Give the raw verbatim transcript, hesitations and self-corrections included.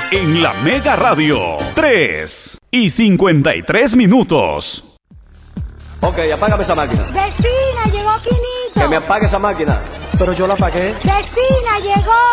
en la Mega Radio. tres y cincuenta y tres minutos. Ok, apágame esa máquina. Vecina, llegó Quinito. Que me apague esa máquina. Pero yo la apagué. Vecina, llegó.